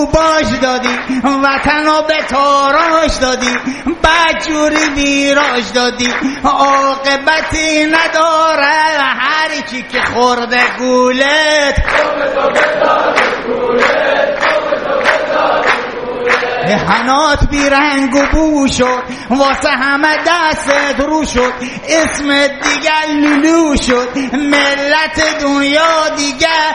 باش دادی وطن رو به تاراش دادی بدجوری ویراش دادی عاقبتی نداره هر کی که خورده گولت هنات بی رنگ و بو شد واسه همه دست درو شد اسم دیگه لولو شد ملت دنیا دیگه